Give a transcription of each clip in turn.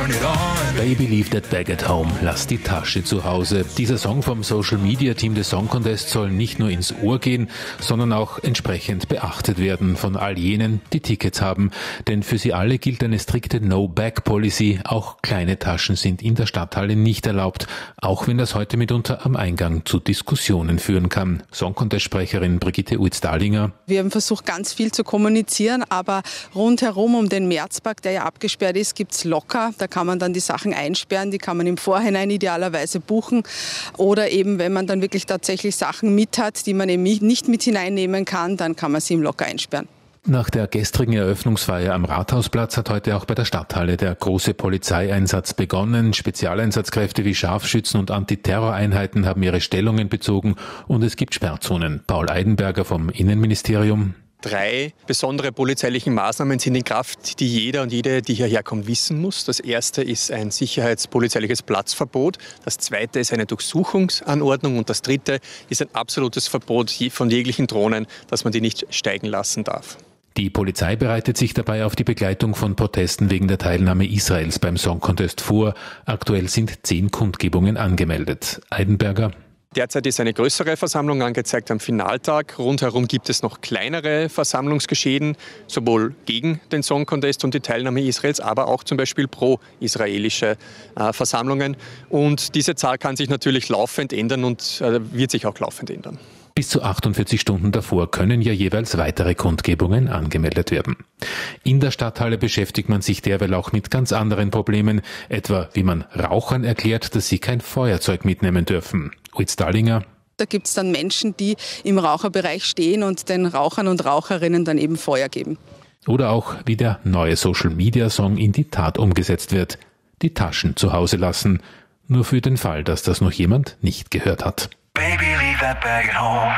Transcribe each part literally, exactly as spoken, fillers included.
Baby, leave that bag at home. Lass die Tasche zu Hause. Dieser Song vom Social Media Team des Song Contest soll nicht nur ins Ohr gehen, sondern auch entsprechend beachtet werden von all jenen, die Tickets haben. Denn für sie alle gilt eine strikte No-Bag-Policy. Auch kleine Taschen sind in der Stadthalle nicht erlaubt, auch wenn das heute mitunter am Eingang zu Diskussionen führen kann. Song Contest-Sprecherin Brigitte Uitz-Dahlinger. Wir haben versucht, ganz viel zu kommunizieren, aber rundherum um den Märzpark, der ja abgesperrt ist, gibt es Locker. Da kann man dann die Sachen einsperren, die kann man im Vorhinein idealerweise buchen. Oder eben, wenn man dann wirklich tatsächlich Sachen mit hat, die man eben nicht mit hineinnehmen kann, dann kann man sie im Locker einsperren. Nach der gestrigen Eröffnungsfeier am Rathausplatz hat heute auch bei der Stadthalle der große Polizeieinsatz begonnen. Spezialeinsatzkräfte wie Scharfschützen und Antiterroreinheiten haben ihre Stellungen bezogen und es gibt Sperrzonen. Paul Eidenberger vom Innenministerium. Drei besondere polizeiliche Maßnahmen sind in Kraft, die jeder und jede, die hierher kommt, wissen muss. Das erste ist ein sicherheitspolizeiliches Platzverbot. Das zweite ist eine Durchsuchungsanordnung. Und das dritte ist ein absolutes Verbot von jeglichen Drohnen, dass man die nicht steigen lassen darf. Die Polizei bereitet sich dabei auf die Begleitung von Protesten wegen der Teilnahme Israels beim Song Contest vor. Aktuell sind zehn Kundgebungen angemeldet. Eidenberger. Derzeit ist eine größere Versammlung angezeigt am Finaltag. Rundherum gibt es noch kleinere Versammlungsgeschehen, sowohl gegen den Song Contest und die Teilnahme Israels, aber auch zum Beispiel pro-israelische äh, Versammlungen. Und diese Zahl kann sich natürlich laufend ändern und äh, wird sich auch laufend ändern. Bis zu achtundvierzig Stunden davor können ja jeweils weitere Kundgebungen angemeldet werden. In der Stadthalle beschäftigt man sich derweil auch mit ganz anderen Problemen, etwa wie man Rauchern erklärt, dass sie kein Feuerzeug mitnehmen dürfen. Uitz-Dahlinger. Da gibt es dann Menschen, die im Raucherbereich stehen und den Rauchern und Raucherinnen dann eben Feuer geben. Oder auch, wie der neue Social-Media-Song in die Tat umgesetzt wird. Die Taschen zu Hause lassen, nur für den Fall, dass das noch jemand nicht gehört hat. Baby, leave that bag at home.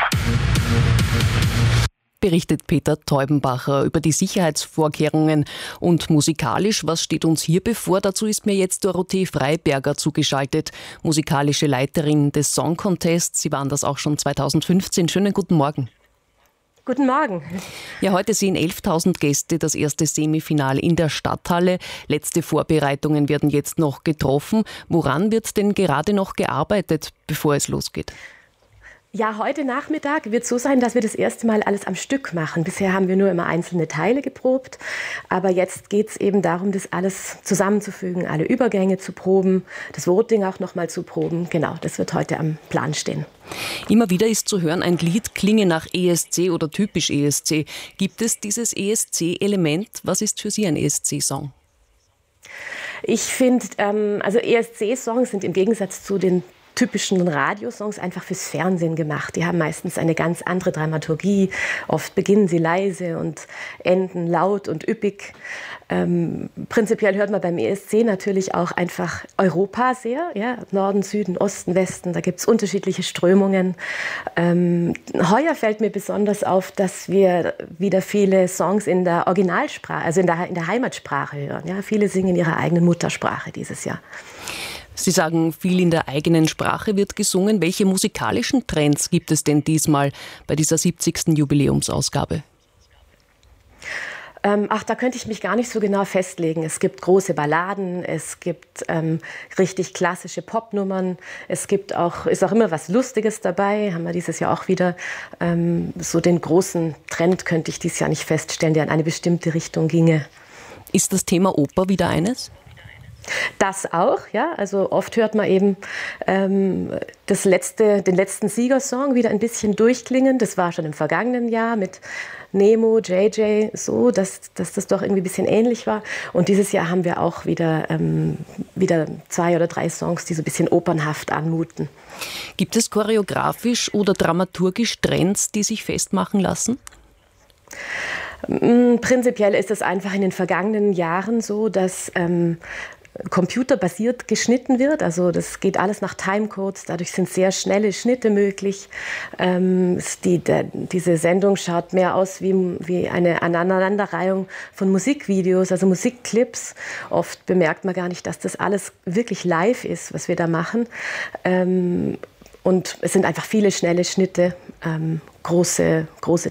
Berichtet Peter Teubenbacher über die Sicherheitsvorkehrungen. Und musikalisch, was steht uns hier bevor? Dazu ist mir jetzt Dorothee Freiberger zugeschaltet, musikalische Leiterin des Song Contests. Sie waren das auch schon zweitausendfünfzehn. Schönen guten Morgen. Guten Morgen. Ja, heute sehen elftausend Gäste das erste Semifinale in der Stadthalle. Letzte Vorbereitungen werden jetzt noch getroffen. Woran wird denn gerade noch gearbeitet, bevor es losgeht? Ja, heute Nachmittag wird es so sein, dass wir das erste Mal alles am Stück machen. Bisher haben wir nur immer einzelne Teile geprobt, aber jetzt geht es eben darum, das alles zusammenzufügen, alle Übergänge zu proben, das Voting auch nochmal zu proben. Genau, das wird heute am Plan stehen. Immer wieder ist zu hören, ein Lied klinge nach E S C oder typisch E S C. Gibt es dieses E S C-Element? Was ist für Sie ein E S C-Song? Ich finde, ähm, also E S C-Songs sind im Gegensatz zu den typischen Radiosongs einfach fürs Fernsehen gemacht. Die haben meistens eine ganz andere Dramaturgie. Oft beginnen sie leise und enden laut und üppig. Ähm, prinzipiell hört man beim E S C natürlich auch einfach Europa sehr. Ja? Norden, Süden, Osten, Westen, da gibt es unterschiedliche Strömungen. Ähm, heuer fällt mir besonders auf, dass wir wieder viele Songs in der Originalsprache, also in der, in der Heimatsprache hören. Ja? Viele singen in ihrer eigenen Muttersprache dieses Jahr. Sie sagen, viel in der eigenen Sprache wird gesungen. Welche musikalischen Trends gibt es denn diesmal bei dieser siebzigsten Jubiläumsausgabe? Ähm, ach, da könnte ich mich gar nicht so genau festlegen. Es gibt große Balladen, es gibt ähm, richtig klassische Popnummern, es gibt auch, ist auch immer was Lustiges dabei, haben wir dieses Jahr auch wieder. Ähm, so den großen Trend könnte ich dieses Jahr nicht feststellen, der in eine bestimmte Richtung ginge. Ist das Thema Oper wieder eines? Das auch, ja. Also oft hört man eben ähm, das letzte, den letzten Siegersong wieder ein bisschen durchklingen. Das war schon im vergangenen Jahr mit Nemo, J J, so, dass, dass das doch irgendwie ein bisschen ähnlich war. Und dieses Jahr haben wir auch wieder, ähm, wieder zwei oder drei Songs, die so ein bisschen opernhaft anmuten. Gibt es choreografisch oder dramaturgisch Trends, die sich festmachen lassen? Prinzipiell ist es einfach in den vergangenen Jahren so, dass ähm, computerbasiert geschnitten wird. Also das geht alles nach Timecodes, dadurch sind sehr schnelle Schnitte möglich. Ähm, die, der, diese Sendung schaut mehr aus wie, wie eine Aneinanderreihung von Musikvideos, also Musikclips. Oft bemerkt man gar nicht, dass das alles wirklich live ist, was wir da machen. Ähm, und es sind einfach viele schnelle Schnitte, ähm, große, große